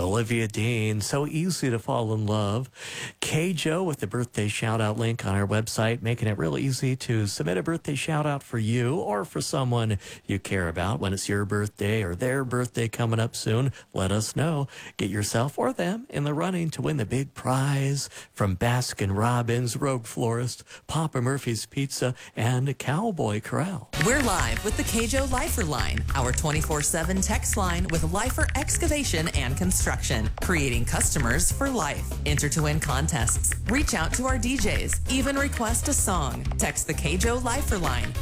Olivia Dean, so easy to fall in love. K. Joe with the birthday shout-out link on our website, making it real easy to submit a birthday shout-out for you or for someone you care about. When it's your birthday or their birthday coming up soon, let us know. Get yourself or them in the running to win the big prize from Baskin-Robbins, Rogue Florist, Papa Murphy's Pizza, and Cowboy Corral. We're live with the K-Joe Lifer line, our 24/7 text line with Lifer Excavation and Construction, creating customers for life. Enter to win contests, reach out to our DJs, even request a song. Text the K-Joe Lifer line,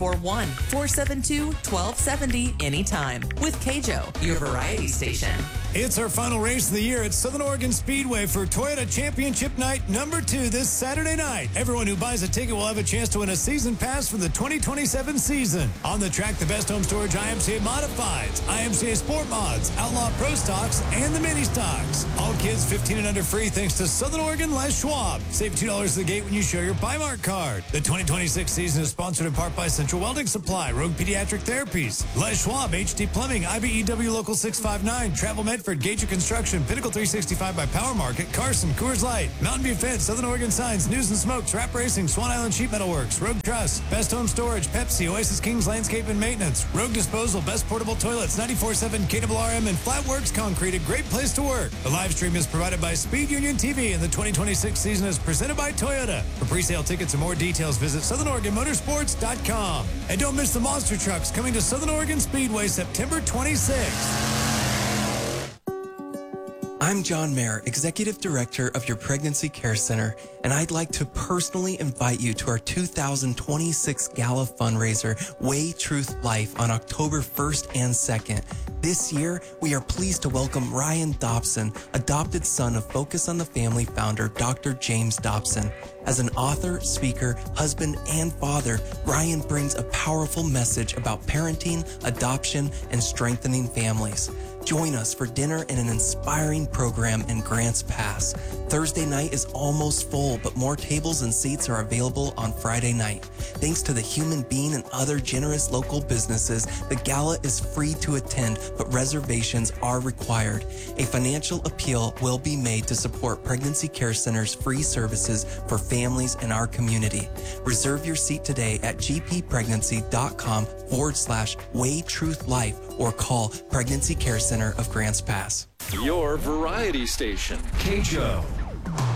541-472-1270 anytime. With K-Joe, your variety station. It's our final race of the year at Southern Oregon Speedway for Toyota Championship Night number 2 this Saturday night. Everyone who buys a ticket will have a chance to win a season pass for the 2027 season. On the track, the Best Home Storage IMCA Modifieds, IMCA Sport Mods, Outlaw Pro Stocks, and the Mini Stocks. All kids 15 and under free thanks to Southern Oregon Les Schwab. Save $2 at the gate when you show your Buymark card. The 2026 season is sponsored in part by Central Welding Supply, Rogue Pediatric Therapies, Les Schwab, HD Plumbing, IBEW Local 659, Travel Medford, Gager Construction, Pinnacle 365 by Power Market, Carson, Coors Light, Mountain View Fence, Southern Oregon Signs, News and Smokes, Rap Racing, Swan Island Sheet Metal Works, Rogue Truss, Best Home Storage, Pepsi, Oasis Kings Landscape and Maintenance, Rogue Disposal, Best Portable Toilets, 94.7 KRRM, and Flatworks Concrete, a great place to work. The live stream is provided by Speed Union TV, and the 2026 season is presented by Toyota. For pre-sale tickets and more details, visit SouthernOregonMotorsports.com. And don't miss the monster trucks coming to Southern Oregon Speedway September 26th. I'm John Mayer, Executive Director of your Pregnancy Care Center, and I'd like to personally invite you to our 2026 Gala fundraiser, Way Truth Life, on October 1st and 2nd. This year, we are pleased to welcome Ryan Dobson, adopted son of Focus on the Family founder, Dr. James Dobson. As an author, speaker, husband, and father, Ryan brings a powerful message about parenting, adoption, and strengthening families. Join us for dinner and an inspiring program in Grants Pass. Thursday night is almost full, but more tables and seats are available on Friday night. Thanks to the Human Bean and other generous local businesses, the gala is free to attend, but reservations are required. A financial appeal will be made to support Pregnancy Care Center's free services for families in our community. Reserve your seat today at gppregnancy.com/WayTruthLife or call Pregnancy Care Center of Grants Pass. Your variety station, K-Joe.